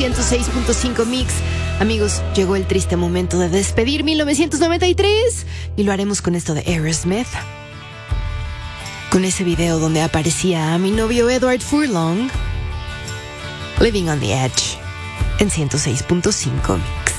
106.5 Mix. Amigos, llegó el triste momento de despedir 1993 y lo haremos con esto de Aerosmith. Con ese video donde aparecía a mi novio Edward Furlong. Living on the Edge en 106.5 Mix.